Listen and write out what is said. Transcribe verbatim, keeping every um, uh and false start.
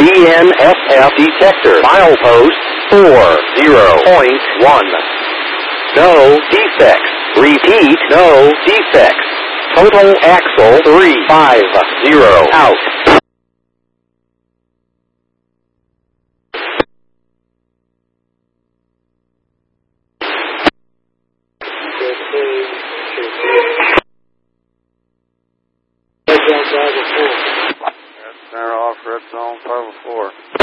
B N S F detector. Milepost four zero point one. No defects. Repeat, no defects. Total axle three five zero out. That's center off red zone five oh four.